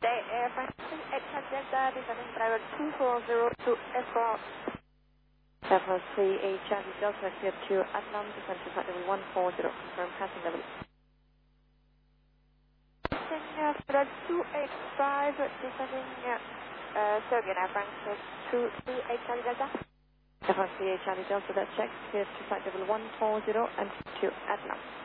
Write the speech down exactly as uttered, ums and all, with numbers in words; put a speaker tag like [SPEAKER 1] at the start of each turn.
[SPEAKER 1] Day Air France eight hundred Delta, descending driver two four zero to Escort.
[SPEAKER 2] Air three eight Charlie Delta, clear to Atlam, descending flight level one four zero, confirm passing level.
[SPEAKER 1] Descending flight two eight five, descending uh, Serbian Air France two three eight Charlie Delta.
[SPEAKER 2] Air three eight Charlie Delta, that checks, clear to flight level one four zero and to Atlam.